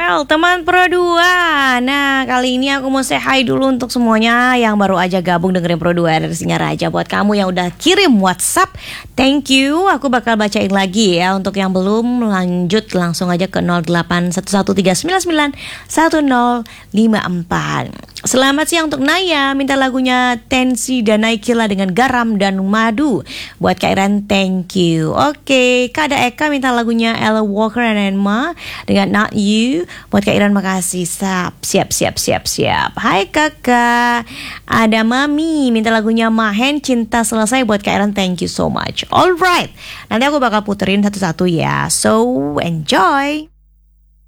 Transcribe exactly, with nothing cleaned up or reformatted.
Well, teman Pro dua. Nah, kali ini aku mau say hi dulu untuk semuanya yang baru aja gabung dengerin Pro dua dari Singaraja. Buat kamu yang udah kirim WhatsApp, thank you. Aku bakal bacain lagi ya. Untuk yang belum, lanjut langsung aja ke nol delapan satu satu tiga sembilan sembilan satu nol lima empat. Selamat siang untuk Naya, minta lagunya Tensi dan Naikila dengan Garam dan Madu. Buat Kak Iren, thank you. Oke, Kak Ada Eka minta lagunya Ella Walker and Emma dengan Not You. Buat Kak Iren, makasih. Siap, siap, siap, siap, siap. Hai kakak. Ada Mami minta lagunya Mahen Cinta Selesai. Buat Kak Iren, thank you so much. Alright, nanti aku bakal puterin satu-satu ya. So, enjoy.